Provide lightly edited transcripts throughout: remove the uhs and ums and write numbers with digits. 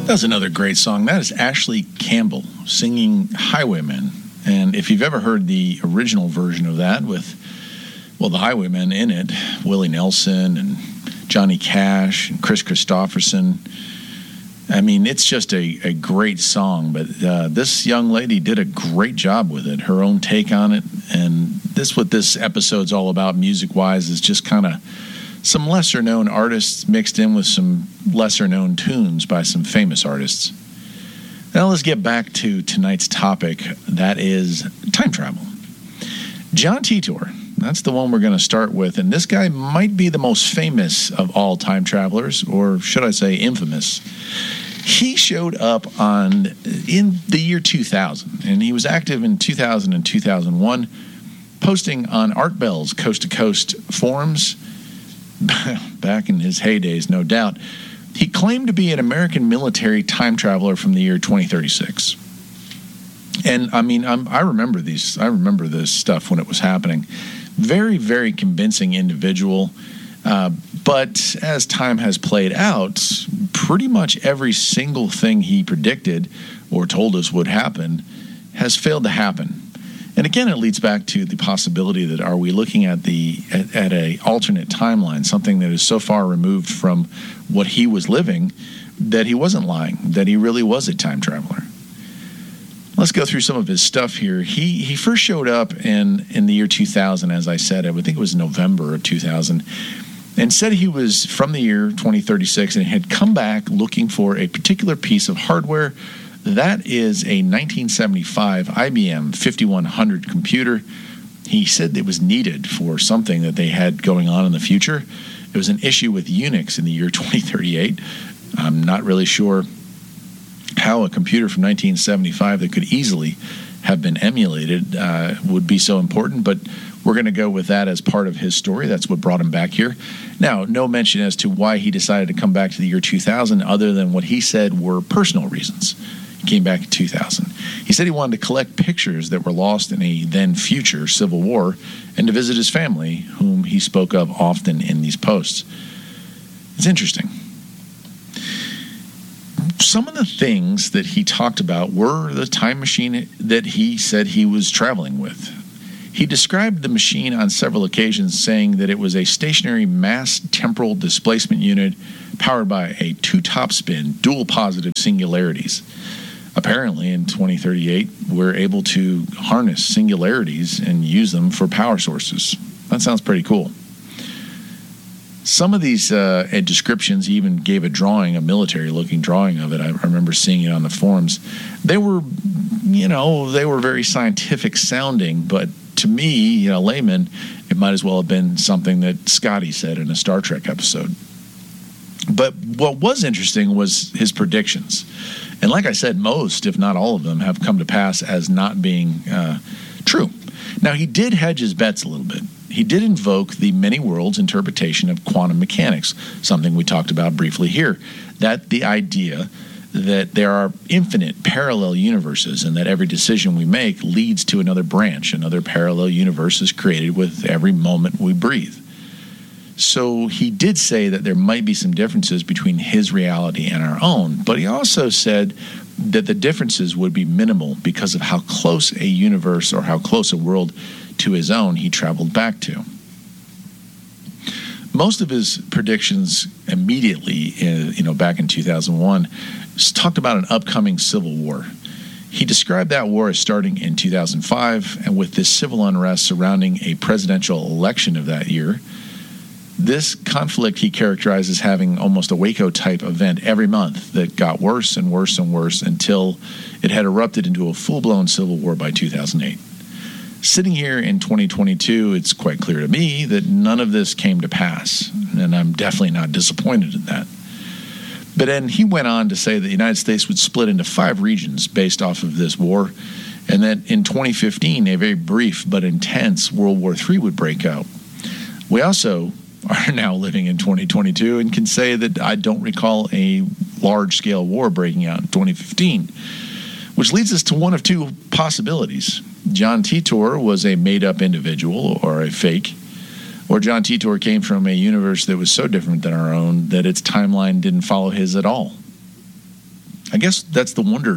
That's another great song. That is Ashley Campbell singing Highwaymen. And if you've ever heard the original version of that with, well, the Highwaymen in it, Willie Nelson and Johnny Cash and Chris Christopherson, I mean, it's just a great song. But this young lady did a great job with it, her own take on it. And this, what this episode's all about music-wise, is just kind of some lesser-known artists mixed in with some lesser-known tunes by some famous artists. Now let's get back to tonight's topic. That is time travel. John Titor, that's the one we're going to start with. And this guy might be the most famous of all time travelers, or should I say infamous. He showed up in the year 2000, and he was active in 2000 and 2001, posting on Art Bell's Coast to Coast forums. Back in his heydays, no doubt. He claimed to be an American military time traveler from the year 2036. And I mean, I remember these. I remember this stuff when it was happening. Very, very convincing individual. But as time has played out, pretty much every single thing he predicted or told us would happen has failed to happen. And again, it leads back to the possibility that are we looking at at a alternate timeline, something that is so far removed from what he was living that he wasn't lying, that he really was a time traveler. Let's go through some of his stuff here. He first showed up in the year 2000, as I said. I would think it was November of 2000, and said he was from the year 2036 and had come back looking for a particular piece of hardware. That is a 1975 IBM 5100 computer. He said it was needed for something that they had going on in the future. It was an issue with Unix in the year 2038. I'm not really sure how a computer from 1975 that could easily have been emulated would be so important, but we're going to go with that as part of his story. That's what brought him back here. Now, no mention as to why he decided to come back to the year 2000 other than what he said were personal reasons. Came back in 2000. He said he wanted to collect pictures that were lost in a then future civil war and to visit his family, whom he spoke of often in these posts. It's interesting. Some of the things that he talked about were the time machine that he said he was traveling with. He described the machine on several occasions, saying that it was a stationary mass temporal displacement unit powered by a two-top spin, dual positive singularities. Apparently, in 2038, we're able to harness singularities and use them for power sources. That sounds pretty cool. Some of these descriptions, he even gave a drawing, a military-looking drawing of it. I remember seeing it on the forums. They were very scientific sounding, but to me, layman, it might as well have been something that Scotty said in a Star Trek episode. But what was interesting was his predictions. And like I said, most, if not all of them, have come to pass as not being true. Now, he did hedge his bets a little bit. He did invoke the many worlds interpretation of quantum mechanics, something we talked about briefly here. That the idea that there are infinite parallel universes and that every decision we make leads to another branch, another parallel universe is created with every moment we breathe. So he did say that there might be some differences between his reality and our own, but he also said that the differences would be minimal because of how close a universe or how close a world to his own he traveled back to. Most of his predictions immediately, back in 2001, talked about an upcoming civil war. He described that war as starting in 2005, and with this civil unrest surrounding a presidential election of that year. This conflict he characterized as having almost a Waco-type event every month that got worse and worse and worse until it had erupted into a full-blown civil war by 2008. Sitting here in 2022, it's quite clear to me that none of this came to pass, and I'm definitely not disappointed in that. But then he went on to say that the United States would split into 5 regions based off of this war, and that in 2015, a very brief but intense World War III would break out. We also are now living in 2022 and can say that I don't recall a large-scale war breaking out in 2015, which leads us to one of two possibilities. John Titor was a made-up individual or a fake, or John Titor came from a universe that was so different than our own that its timeline didn't follow his at all. I guess that's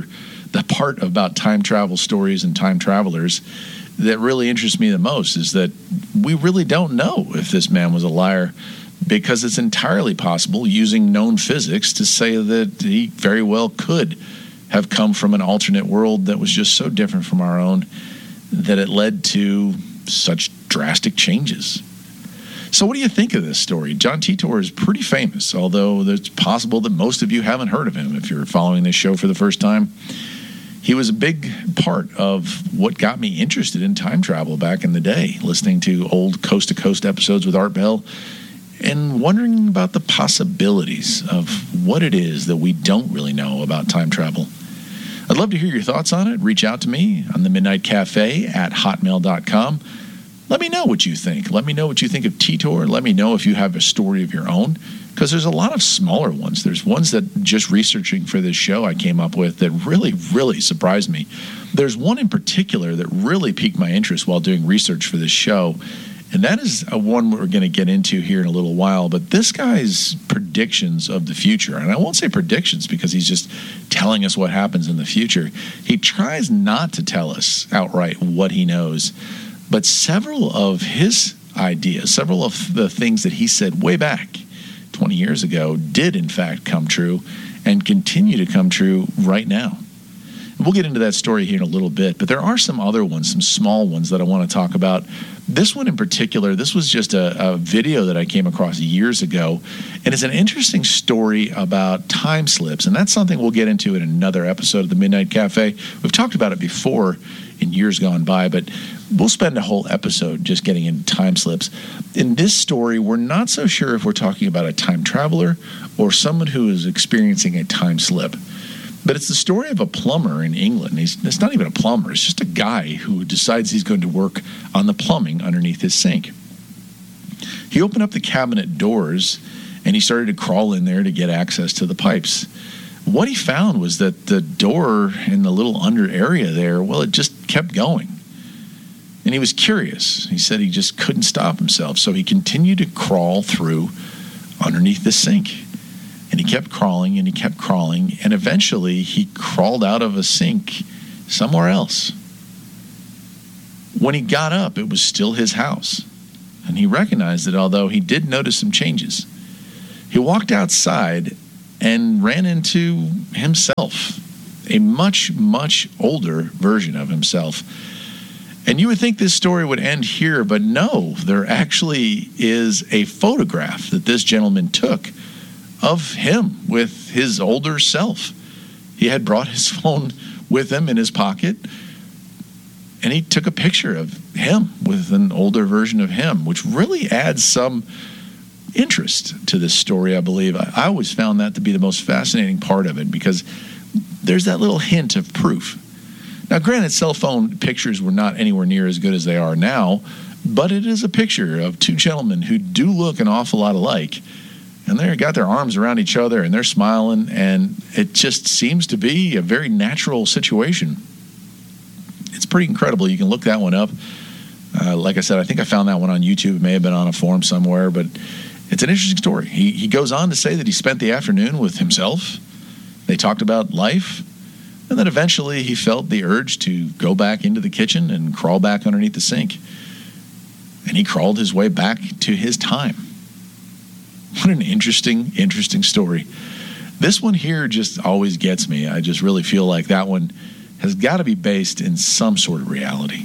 the part about time travel stories and time travelers that really interests me the most, is that we really don't know if this man was a liar, because it's entirely possible, using known physics, to say that he very well could have come from an alternate world that was just so different from our own that it led to such drastic changes. So what do you think of this story? John Titor is pretty famous, although it's possible that most of you haven't heard of him if you're following this show for the first time. He was a big part of what got me interested in time travel back in the day, listening to old Coast to Coast episodes with Art Bell and wondering about the possibilities of what it is that we don't really know about time travel. I'd love to hear your thoughts on it. Reach out to me on the Midnight Cafe at hotmail.com. Let me know what you think. Let me know what you think of Titor. Let me know if you have a story of your own, because there's a lot of smaller ones. There's ones that, just researching for this show, I came up with that really, really surprised me. There's one in particular that really piqued my interest while doing research for this show, and that is one we're going to get into here in a little while. But this guy's predictions of the future, and I won't say predictions because he's just telling us what happens in the future. He tries not to tell us outright what he knows, but several of his ideas, several of the things that he said way back 20 years ago did in fact come true and continue to come true right now. We'll get into that story here in a little bit, but there are some other ones, some small ones that I want to talk about. This one in particular, this was just a video that I came across years ago, and it's an interesting story about time slips, and that's something we'll get into in another episode of the Midnight Cafe. We've talked about it before in years gone by, but we'll spend a whole episode just getting into time slips. In this story, we're not so sure if we're talking about a time traveler or someone who is experiencing a time slip. But it's the story of a plumber in England. It's not even a plumber. It's just a guy who decides he's going to work on the plumbing underneath his sink. He opened up the cabinet doors, and he started to crawl in there to get access to the pipes. What he found was that the door in the little under area there, well, it just kept going. And he was curious. He said he just couldn't stop himself. So he continued to crawl through underneath the sink. And he kept crawling, and he kept crawling, and eventually he crawled out of a sink somewhere else. When he got up, it was still his house. And he recognized that although he did notice some changes, he walked outside and ran into himself, a much, much older version of himself. And you would think this story would end here, but no, there actually is a photograph that this gentleman took of him with his older self. He had brought his phone with him in his pocket, and he took a picture of him with an older version of him, which really adds some interest to this story, I believe. I always found that to be the most fascinating part of it, because there's that little hint of proof. Now, granted, cell phone pictures were not anywhere near as good as they are now, but it is a picture of two gentlemen who do look an awful lot alike. And they've got their arms around each other, and they're smiling, and it just seems to be a very natural situation. It's pretty incredible. You can look that one up. Like I said, I think I found that one on YouTube. It may have been on a forum somewhere, but it's an interesting story. He goes on to say that he spent the afternoon with himself. They talked about life, and then eventually he felt the urge to go back into the kitchen and crawl back underneath the sink. And he crawled his way back to his time. What an interesting, interesting story. This one here just always gets me. I just really feel like that one has got to be based in some sort of reality.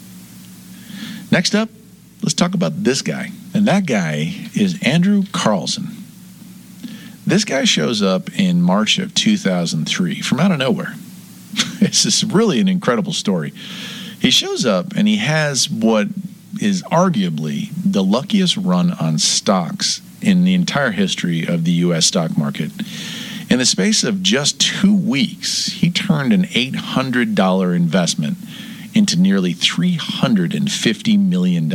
Next up, let's talk about this guy. And that guy is Andrew Carlson. This guy shows up in March of 2003 from out of nowhere. This is really an incredible story. He shows up and he has what is arguably the luckiest run on stocks in the entire history of the U.S. stock market. In the space of just 2 weeks, he turned an $800 investment into nearly $350 million.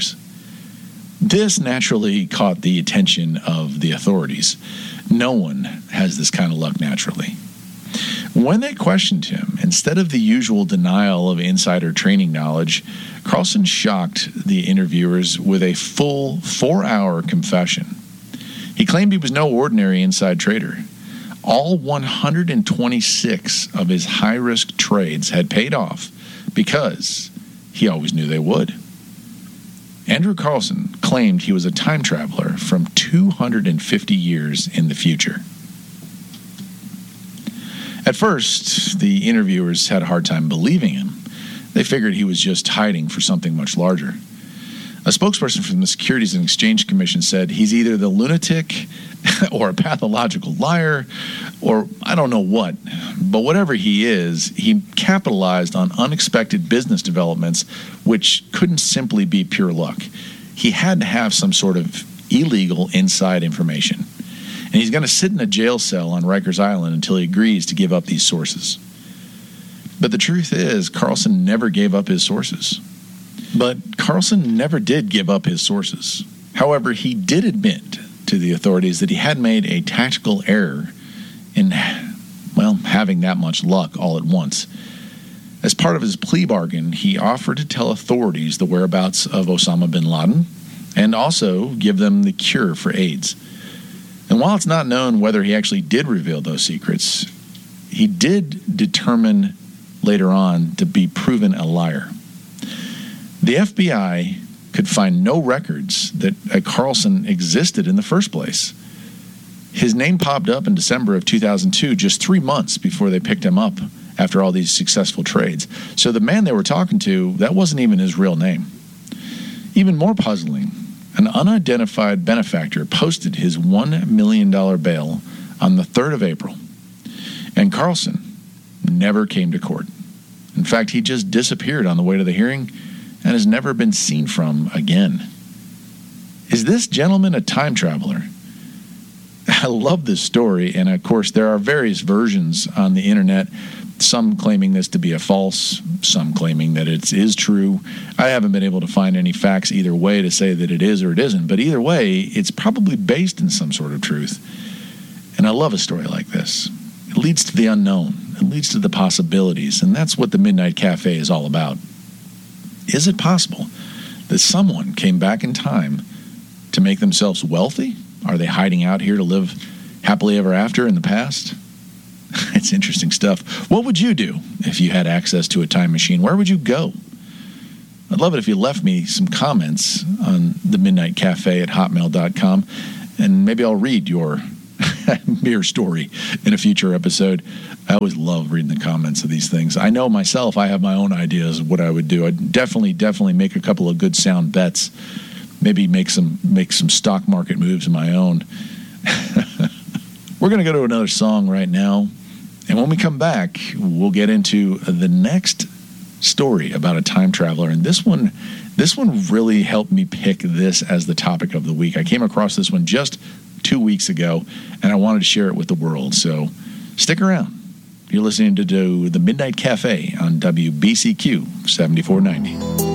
This naturally caught the attention of the authorities. No one has this kind of luck naturally. When they questioned him, instead of the usual denial of insider trading knowledge, Carlson shocked the interviewers with a full 4-hour confession. He claimed he was no ordinary inside trader. All 126 of his high-risk trades had paid off because he always knew they would. Andrew Carlson claimed he was a time traveler from 250 years in the future. At first, the interviewers had a hard time believing him. They figured he was just hiding for something much larger. A spokesperson from the Securities and Exchange Commission said he's either the lunatic or a pathological liar or I don't know what. But whatever he is, he capitalized on unexpected business developments which couldn't simply be pure luck. He had to have some sort of illegal inside information. And he's going to sit in a jail cell on Rikers Island until he agrees to give up these sources. But the truth is, Carlson never gave up his sources. But Carlson never did give up his sources. However, he did admit to the authorities that he had made a tactical error in, having that much luck all at once. As part of his plea bargain, he offered to tell authorities the whereabouts of Osama bin Laden and also give them the cure for AIDS. And while it's not known whether he actually did reveal those secrets, he did determine later on to be proven a liar. The FBI could find no records that Carlson existed in the first place. His name popped up in December of 2002, just 3 months before they picked him up after all these successful trades. So the man they were talking to, that wasn't even his real name. Even more puzzling, an unidentified benefactor posted his $1 million bail on the 3rd of April, and Carlson never came to court. In fact, he just disappeared on the way to the hearing and has never been seen from again. Is this gentleman a time traveler? I love this story, and of course there are various versions on the internet, some claiming this to be a false, some claiming that it is true. I haven't been able to find any facts either way to say that it is or it isn't, but either way, it's probably based in some sort of truth. And I love a story like this. It leads to the unknown. It leads to the possibilities, and that's what the Midnight Cafe is all about. Is it possible that someone came back in time to make themselves wealthy? Are they hiding out here to live happily ever after in the past? It's interesting stuff. What would you do if you had access to a time machine? Where would you go? I'd love it if you left me some comments on the Midnight Cafe at hotmail.com, and maybe I'll read your mere story in a future episode. I always love reading the comments of these things. I know myself, I have my own ideas of what I would do. I'd definitely make a couple of good sound bets. Maybe make some stock market moves of my own. We're going to go to another song right now. And when we come back, we'll get into the next story about a time traveler. And this one really helped me pick this as the topic of the week. I came across this one just 2 weeks ago, and I wanted to share it with the world. So stick around. You're listening to the Midnight Cafe on WBCQ 7490.